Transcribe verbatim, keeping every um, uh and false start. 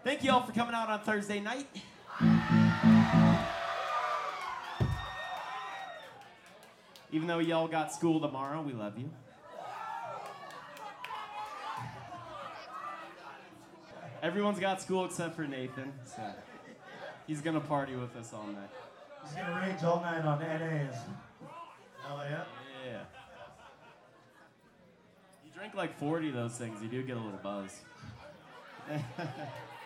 Thank you all for coming out on Thursday night. Even though y'all got school tomorrow, we love you. Everyone's got school except for Nathan, so he's gonna party with us all night. He's gonna rage all night on N As. Hell yeah. Yeah. You drink like forty of those things, you do get a little buzz.